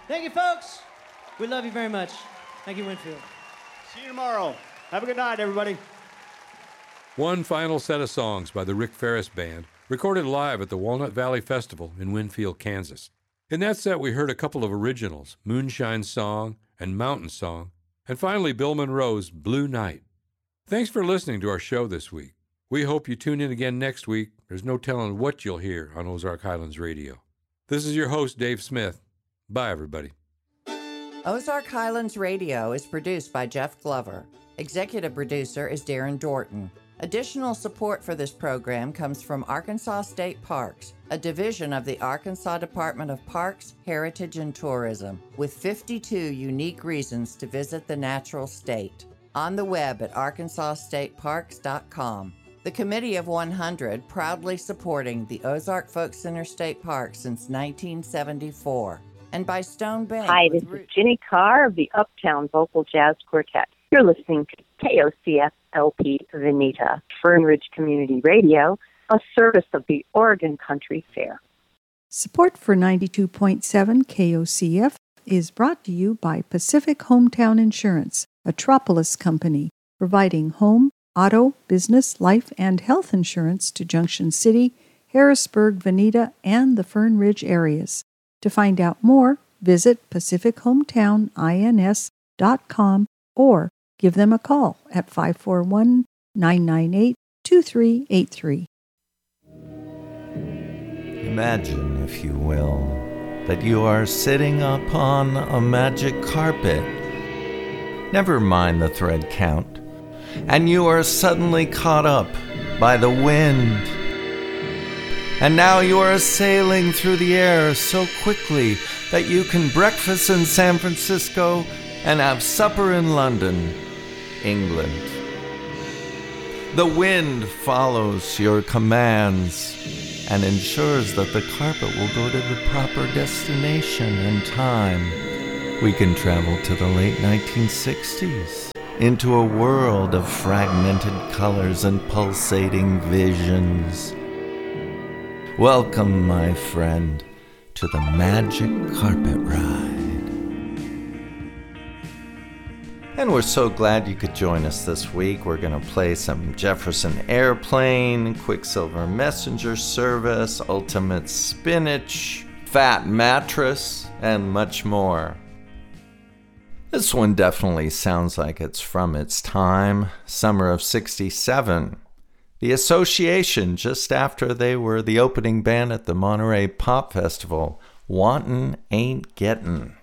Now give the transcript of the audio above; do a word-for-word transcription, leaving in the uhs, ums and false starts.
Thank you, folks. We love you very much. Thank you, Winfield. See you tomorrow. Have a good night, everybody. One final set of songs by the Rick Ferris Band, recorded live at the Walnut Valley Festival in Winfield, Kansas. In that set, we heard a couple of originals, Moonshine Song and Mountain Song, and finally Bill Monroe's Blue Night. Thanks for listening to our show this week. We hope you tune in again next week. There's no telling what you'll hear on Ozark Highlands Radio. This is your host, Dave Smith. Bye, everybody. Ozark Highlands Radio is produced by Jeff Glover. Executive producer is Darren Dorton. Additional support for this program comes from Arkansas State Parks, a division of the Arkansas Department of Parks, Heritage, and Tourism, with fifty-two unique reasons to visit the natural state. On the web at arkansas state parks dot com. The Committee of one hundred proudly supporting the Ozark Folk Center State Park since nineteen seventy-four. And by Stone Bank. Hi, this is Ginny Carr of the Uptown Vocal Jazz Quartet. You're listening to K O C F L P Veneta, Fern Ridge Community Radio, a service of the Oregon Country Fair. Support for ninety-two point seven K O C F is brought to you by Pacific Hometown Insurance, a Tropolis company, providing home, auto, business, life, and health insurance to Junction City, Harrisburg, Veneta, and the Fern Ridge areas. To find out more, visit pacific hometown ins dot com or give them a call at five four one, nine nine eight, two three eight three. Imagine, if you will, that you are sitting upon a magic carpet. Never mind the thread count. And you are suddenly caught up by the wind. And now you are sailing through the air so quickly that you can breakfast in San Francisco and have supper in London, England. The wind follows your commands and ensures that the carpet will go to the proper destination in time. We can travel to the late nineteen sixties, into a world of fragmented colors and pulsating visions. Welcome, my friend, to the Magic Carpet Ride. And we're so glad you could join us this week. We're going to play some Jefferson Airplane, Quicksilver Messenger Service, Ultimate Spinach, Fat Mattress, and much more. This one definitely sounds like it's from its time, summer of sixty-seven. The Association, just after they were the opening band at the Monterey Pop Festival, Wantin' Ain't Gettin'.